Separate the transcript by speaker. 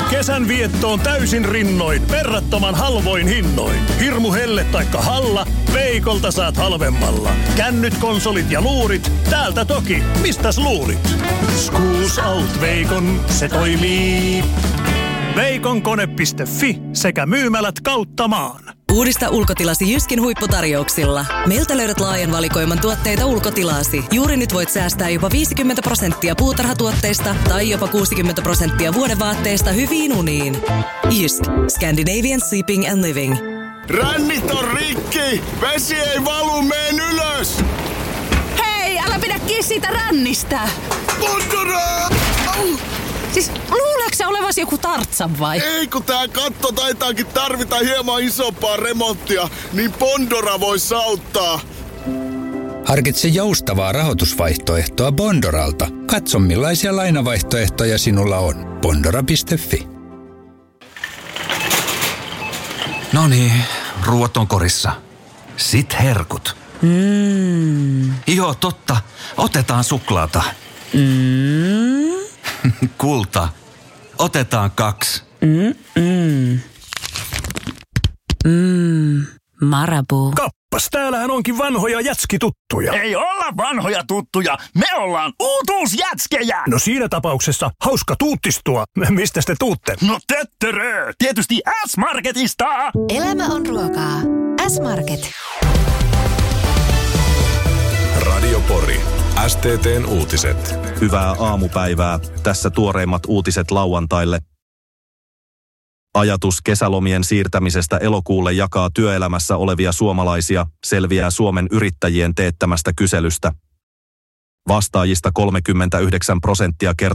Speaker 1: Kesän viettoon täysin rinnoin, verrattoman halvoin hinnoin. Hirmu helle taikka Halla, Veikolta saat halvemmalla. Kännyt, konsolit ja luurit, täältä toki, mistäs luurit? Schools Out Veikon, se toimii. Veikonkone.fi sekä myymälät kautta maan.
Speaker 2: Uudista ulkotilasi Jyskin huipputarjouksilla. Meiltä löydät laajan valikoiman tuotteita ulkotilasi. Juuri nyt voit säästää jopa 50% puutarhatuotteista tai jopa 60% vuodevaatteista hyviin uniin. Jysk. Scandinavian Sleeping and Living.
Speaker 3: Rännit on rikki! Vesi ei valu, meen ylös!
Speaker 4: Hei, älä pidä kiinni siitä rännistä!
Speaker 3: Pontara!
Speaker 4: Siis luuleeko sä olevasi joku Tartsan vai?
Speaker 3: Ei, kun tää katto taitaakin tarvita hieman isompaa remonttia, niin Bondora vois auttaa.
Speaker 5: Harkitse joustavaa rahoitusvaihtoehtoa Bondoralta. Katso millaisia lainavaihtoehtoja sinulla on. Bondora.fi.
Speaker 6: Noniin, ruuat on korissa. Sit herkut. Joo, totta. Otetaan suklaata. Kulta. Otetaan 2.
Speaker 2: Marabou.
Speaker 1: Kappas, täällähän onkin vanhoja jätskituttuja.
Speaker 7: Ei olla vanhoja tuttuja, me ollaan uutuusjätskejä!
Speaker 1: No siinä tapauksessa hauska tuuttistua. Mistä te tuutte?
Speaker 7: No töttörö, tietysti S-Marketista!
Speaker 8: Elämä on ruokaa. S-Market.
Speaker 9: Radio Pori. STT:n uutiset.
Speaker 10: Hyvää aamupäivää. Tässä tuoreimmat uutiset lauantaille. Ajatus kesälomien siirtämisestä elokuulle jakaa työelämässä olevia suomalaisia, selviää Suomen yrittäjien teettämästä kyselystä. Vastaajista 39% kertoo